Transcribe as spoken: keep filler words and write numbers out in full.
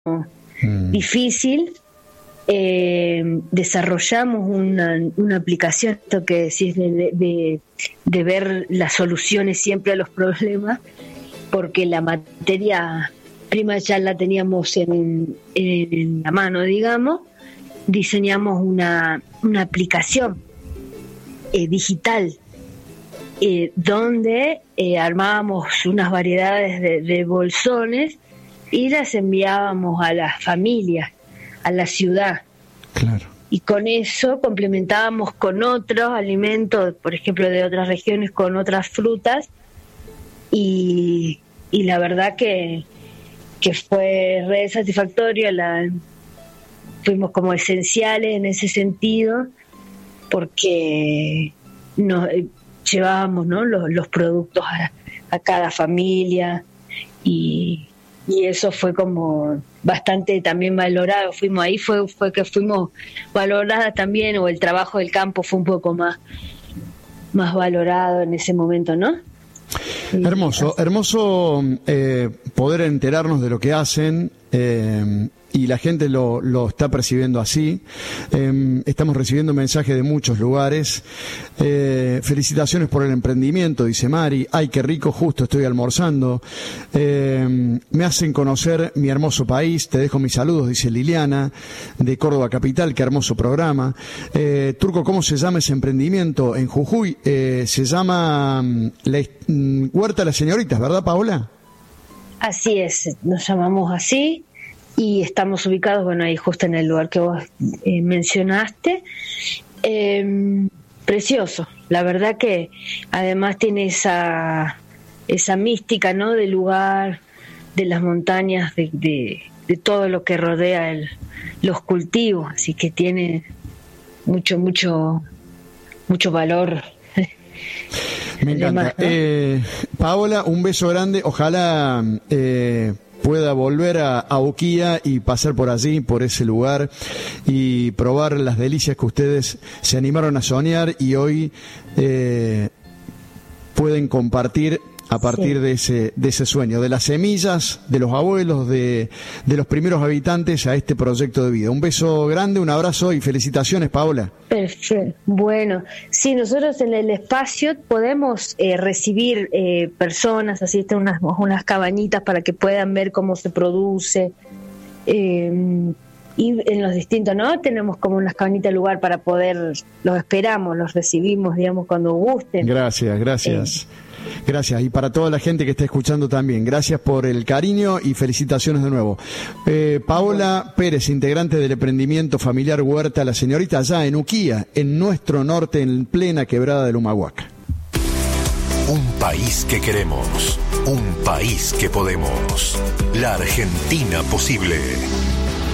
mm. difícil, eh, desarrollamos una, una aplicación, esto que decís de, de, de ver las soluciones siempre a los problemas, porque la materia prima ya la teníamos en, en la mano, digamos. Diseñamos una, una aplicación eh, digital eh, donde eh, armábamos unas variedades de, de bolsones y las enviábamos a las familias, a la ciudad. Claro. Y con eso complementábamos con otros alimentos, por ejemplo, de otras regiones, con otras frutas, y, y la verdad que, que fue re satisfactorio. La, fuimos como esenciales en ese sentido, porque nos llevábamos, ¿no?, los, los productos a, a cada familia, y y eso fue como bastante también valorado. Fuimos ahí, fue fue que fuimos valoradas también, o el trabajo del campo fue un poco más más valorado en ese momento, ¿no? Hermoso, hermoso eh, poder enterarnos de lo que hacen, eh, y la gente lo, lo está percibiendo así. Eh, estamos recibiendo mensajes de muchos lugares. Eh, felicitaciones por el emprendimiento, dice Mari. Ay, qué rico, justo estoy almorzando. Eh, me hacen conocer mi hermoso país. Te dejo mis saludos, dice Liliana, de Córdoba Capital. Qué hermoso programa. Eh, Turco, ¿cómo se llama ese emprendimiento en Jujuy? Eh, se llama la Huerta de las Señoritas, ¿verdad, Paola? Así es, nos llamamos así. Y estamos ubicados, bueno, ahí justo en el lugar que vos eh, mencionaste. Eh, precioso, la verdad que además tiene esa esa mística, ¿no?, del lugar, de las montañas, de, de, de todo lo que rodea el, los cultivos, así que tiene mucho, mucho, mucho valor. Me encanta. Además, ¿no? eh, Paola, un beso grande, ojalá eh, pueda volver a, a Uquía y pasar por allí, por ese lugar, y probar las delicias que ustedes se animaron a soñar y hoy eh, pueden compartir a partir sí. de ese de ese sueño, de las semillas de los abuelos, de, de los primeros habitantes a este proyecto de vida. Un beso grande, un abrazo y felicitaciones, Paola. Perfecto. Bueno, sí, nosotros en el espacio podemos eh, recibir eh, personas, así están unas, unas cabañitas para que puedan ver cómo se produce. Eh, y en los distintos, ¿no? Tenemos como unas cabañitas lugar para poder, los esperamos, los recibimos, digamos, cuando gusten. Gracias, gracias. Eh, Gracias, y para toda la gente que está escuchando también, gracias por el cariño y felicitaciones de nuevo. Eh, Paola Pérez, integrante del emprendimiento familiar Huerta La Señorita, allá en Uquía, en nuestro norte, en plena quebrada del Humahuaca. Un país que queremos, un país que podemos, la Argentina posible.